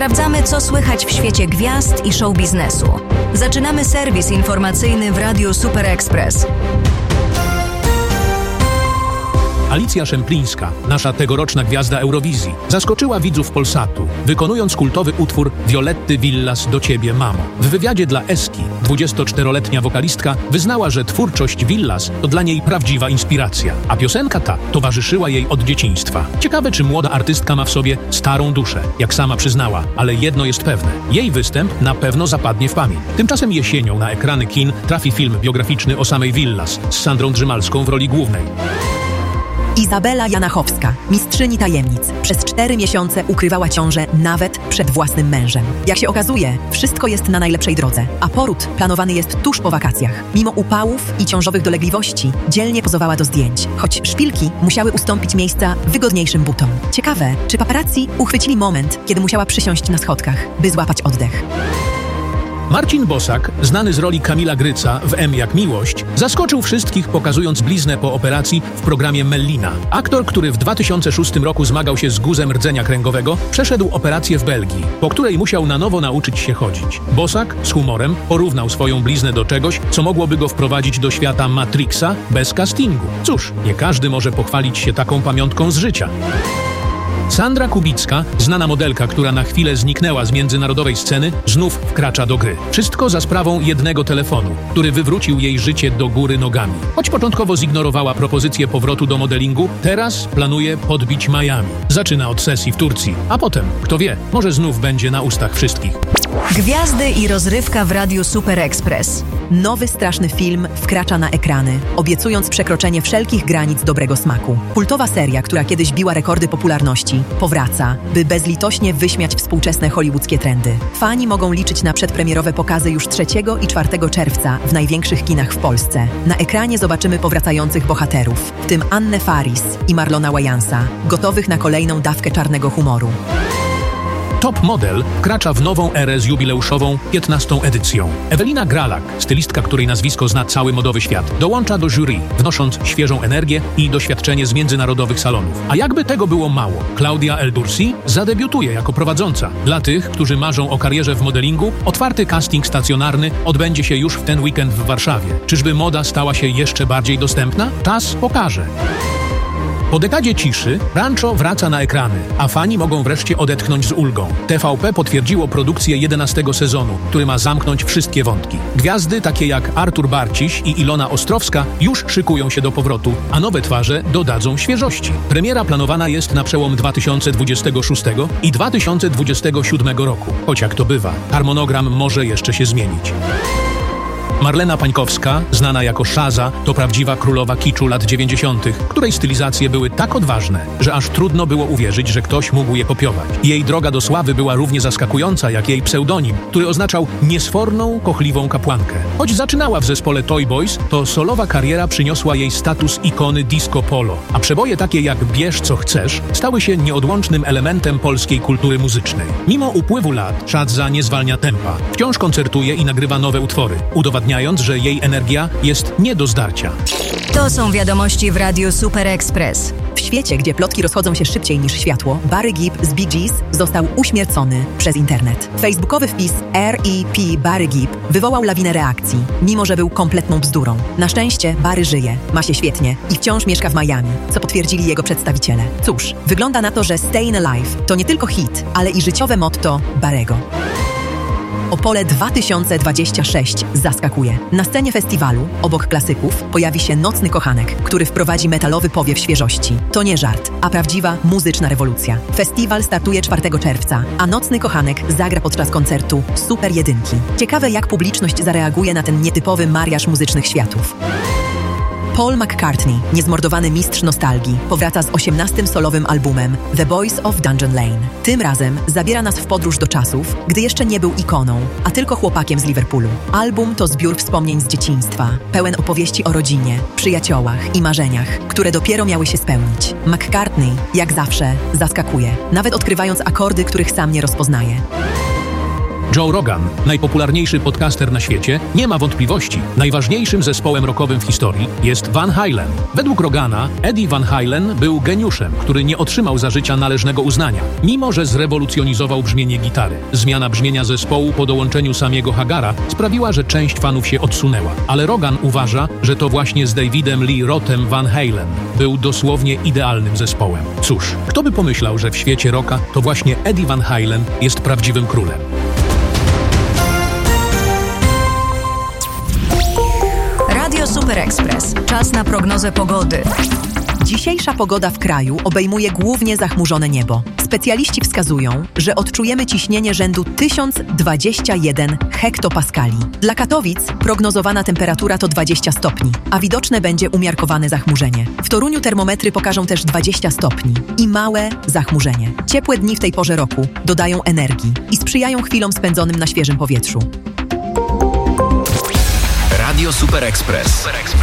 Sprawdzamy, co słychać w świecie gwiazd i show biznesu. Zaczynamy serwis informacyjny w Radiu Super Express. Alicja Szemplińska, nasza tegoroczna gwiazda Eurowizji, zaskoczyła widzów Polsatu, wykonując kultowy utwór Violetty Villas Do Ciebie, Mamo. W wywiadzie dla Eski 24-letnia wokalistka wyznała, że twórczość Villas to dla niej prawdziwa inspiracja, a piosenka ta towarzyszyła jej od dzieciństwa. Ciekawe, czy młoda artystka ma w sobie starą duszę, jak sama przyznała, ale jedno jest pewne. Jej występ na pewno zapadnie w pamięć. Tymczasem jesienią na ekrany kin trafi film biograficzny o samej Villas z Sandrą Drzymalską w roli głównej. Izabela Janachowska, mistrzyni tajemnic, przez 4 miesiące ukrywała ciążę nawet przed własnym mężem. Jak się okazuje, wszystko jest na najlepszej drodze, a poród planowany jest tuż po wakacjach. Mimo upałów i ciążowych dolegliwości, dzielnie pozowała do zdjęć, choć szpilki musiały ustąpić miejsca wygodniejszym butom. Ciekawe, czy paparazzi uchwycili moment, kiedy musiała przysiąść na schodkach, by złapać oddech. Marcin Bosak, znany z roli Kamila Gryca w M jak Miłość, zaskoczył wszystkich, pokazując bliznę po operacji w programie Mellina. Aktor, który w 2006 roku zmagał się z guzem rdzenia kręgowego, przeszedł operację w Belgii, po której musiał na nowo nauczyć się chodzić. Bosak z humorem porównał swoją bliznę do czegoś, co mogłoby go wprowadzić do świata Matrixa bez castingu. Cóż, nie każdy może pochwalić się taką pamiątką z życia. Sandra Kubicka, znana modelka, która na chwilę zniknęła z międzynarodowej sceny, znów wkracza do gry. Wszystko za sprawą jednego telefonu, który wywrócił jej życie do góry nogami. Choć początkowo zignorowała propozycję powrotu do modelingu, teraz planuje podbić Miami. Zaczyna od sesji w Turcji, a potem, kto wie, może znów będzie na ustach wszystkich. Gwiazdy i rozrywka w Radiu Super Express. Nowy straszny film wkracza na ekrany, obiecując przekroczenie wszelkich granic dobrego smaku. Kultowa seria, która kiedyś biła rekordy popularności, powraca, by bezlitośnie wyśmiać współczesne hollywoodzkie trendy. Fani mogą liczyć na przedpremierowe pokazy już 3 i 4 czerwca w największych kinach w Polsce. Na ekranie zobaczymy powracających bohaterów, w tym Annę Faris i Marlona Wayansa, gotowych na kolejną dawkę czarnego humoru. Top Model wkracza w nową erę z jubileuszową 15. edycją. Ewelina Gralak, stylistka, której nazwisko zna cały modowy świat, dołącza do jury, wnosząc świeżą energię i doświadczenie z międzynarodowych salonów. A jakby tego było mało, Claudia Eldursi zadebiutuje jako prowadząca. Dla tych, którzy marzą o karierze w modelingu, otwarty casting stacjonarny odbędzie się już w ten weekend w Warszawie. Czyżby moda stała się jeszcze bardziej dostępna? Czas pokaże. Po dekadzie ciszy Rancho wraca na ekrany, a fani mogą wreszcie odetchnąć z ulgą. TVP potwierdziło produkcję 11. sezonu, który ma zamknąć wszystkie wątki. Gwiazdy takie jak Artur Barciś i Ilona Ostrowska już szykują się do powrotu, a nowe twarze dodadzą świeżości. Premiera planowana jest na przełom 2026 i 2027 roku. Choć jak to bywa, harmonogram może jeszcze się zmienić. Marlena Pańkowska, znana jako Szaza, to prawdziwa królowa kiczu lat 90., której stylizacje były tak odważne, że aż trudno było uwierzyć, że ktoś mógł je kopiować. Jej droga do sławy była równie zaskakująca jak jej pseudonim, który oznaczał niesforną, kochliwą kapłankę. Choć zaczynała w zespole Toy Boys, to solowa kariera przyniosła jej status ikony disco polo, a przeboje takie jak Bierz co chcesz stały się nieodłącznym elementem polskiej kultury muzycznej. Mimo upływu lat Szadza nie zwalnia tempa. Wciąż koncertuje i nagrywa nowe utwory, udowadniając, że jej energia jest nie do zdarcia. To są wiadomości w Radiu Super Express. W świecie, gdzie plotki rozchodzą się szybciej niż światło, Barry Gibb z Bee Gees został uśmiercony przez internet. Facebookowy wpis R.E.P. Barry Gibb wywołał lawinę reakcji, mimo że był kompletną bzdurą. Na szczęście Barry żyje, ma się świetnie i wciąż mieszka w Miami, co potwierdzili jego przedstawiciele. Cóż, wygląda na to, że Stayin' Alive to nie tylko hit, ale i życiowe motto Barry'ego. Opole 2026 zaskakuje. Na scenie festiwalu, obok klasyków, pojawi się Nocny Kochanek, który wprowadzi metalowy powiew świeżości. To nie żart, a prawdziwa muzyczna rewolucja. Festiwal startuje 4 czerwca, a Nocny Kochanek zagra podczas koncertu Super Jedynki. Ciekawe, jak publiczność zareaguje na ten nietypowy mariaż muzycznych światów. Paul McCartney, niezmordowany mistrz nostalgii, powraca z 18. solowym albumem The Boys of Dungeon Lane. Tym razem zabiera nas w podróż do czasów, gdy jeszcze nie był ikoną, a tylko chłopakiem z Liverpoolu. Album to zbiór wspomnień z dzieciństwa, pełen opowieści o rodzinie, przyjaciołach i marzeniach, które dopiero miały się spełnić. McCartney, jak zawsze, zaskakuje, nawet odkrywając akordy, których sam nie rozpoznaje. Joe Rogan, najpopularniejszy podcaster na świecie, nie ma wątpliwości. Najważniejszym zespołem rockowym w historii jest Van Halen. Według Rogana Eddie Van Halen był geniuszem, który nie otrzymał za życia należnego uznania, mimo że zrewolucjonizował brzmienie gitary. Zmiana brzmienia zespołu po dołączeniu Samiego Hagara sprawiła, że część fanów się odsunęła. Ale Rogan uważa, że to właśnie z Davidem Lee Rothem Van Halen był dosłownie idealnym zespołem. Cóż, kto by pomyślał, że w świecie rocka to właśnie Eddie Van Halen jest prawdziwym królem. Radio Super Express. Czas na prognozę pogody. Dzisiejsza pogoda w kraju obejmuje głównie zachmurzone niebo. Specjaliści wskazują, że odczujemy ciśnienie rzędu 1021 hektopaskali. Dla Katowic prognozowana temperatura to 20 stopni, a widoczne będzie umiarkowane zachmurzenie. W Toruniu termometry pokażą też 20 stopni i małe zachmurzenie. Ciepłe dni w tej porze roku dodają energii i sprzyjają chwilom spędzonym na świeżym powietrzu. Radio Super Express.